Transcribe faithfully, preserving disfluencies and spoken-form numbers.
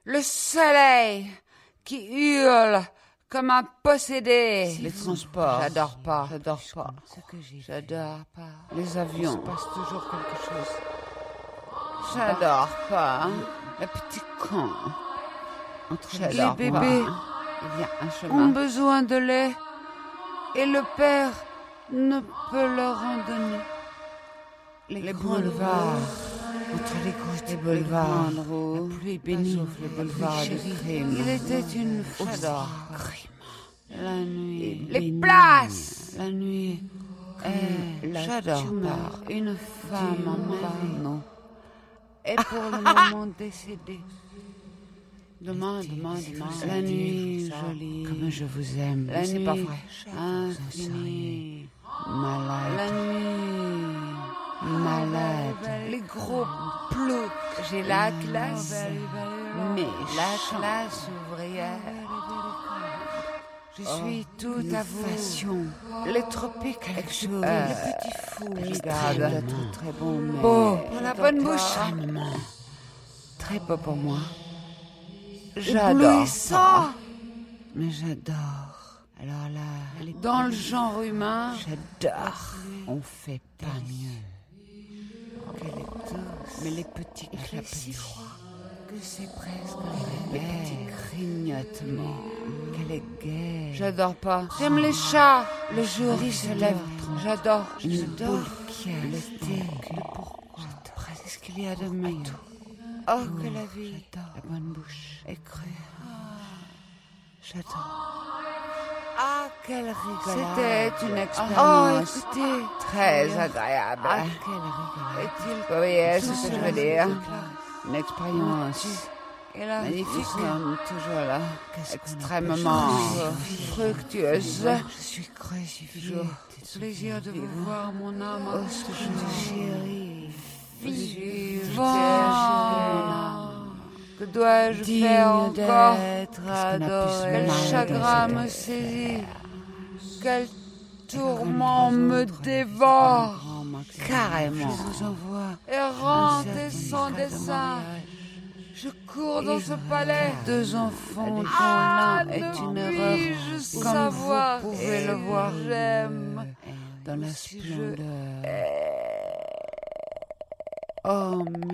Le soleil qui hurle comme un possédé. Les transports. J'adore pas. J'adore pas. Ce que j'ai J'adore pas. Les avions. Il se passe toujours quelque chose. J'adore pas. Le petit con. Entre les bébés il y a un chemin. ont besoin de lait et le père ne peut leur en donner. Les, les boulevards. Entre les couches des boulevards. La pluie bénie. Les boulevards de crime. Il était une fois. J'adore. La nuit. Les Les places. La nuit. Eh, j'adore pas. Une femme en Marno est pour le moment décédée. Demain, demain, demain. La nuit, jolie. Comme je vous aime. La C'est nuit, pas vrai. Infinie. Malade. La nuit. Malade. Les gros ploucs. J'ai la classe. Mais La classe ouvrière. Je suis oh, tout à vous. Passion. Les tropiques. Quelque chose. Euh, le petit fou. Regarde. Très, très bon, mais... Beau. Pour la bonne bouche. Maman. Très beau pour moi. J'adore ça. Mais j'adore. Alors là, dans le genre humain, j'adore. On fait pas mieux. Qu'elle est douce. Mais les petits clapotis que c'est presque les petits grignotements. Qu'elle est gaie. J'adore pas. J'aime les chats. Le jour qui se lève. J'adore. Une boule qui a le le thé. pourquoi. C'est ce qu'il y a de meilleur. Oh, que la vie. J'adore. La bonne bouche. Et crue. J'adore. Ah, quelle rigolade. C'était une Oh, expérience écoutez. très agréable. Ah, quelle rigolade. Est-il Oui, c'est ce que je veux dire. Une expérience Et là, magnifique. Nous sommes toujours là. Extrêmement fructueuse. Je suis crucifiée. Plaisir de vous voir, mon âme. Oh, ce que je chérie. Vivant. Que dois-je faire encore? Quel chagrin me saisit. Quel tourment me dévore. Carrément. Je vous envoie. Errante et sans dessein. Je cours dans ce palais. Deux enfants dont l'un est une erreur. Comme savoir vous pouvez le voir. J'aime. Dans la splendeur. Oh,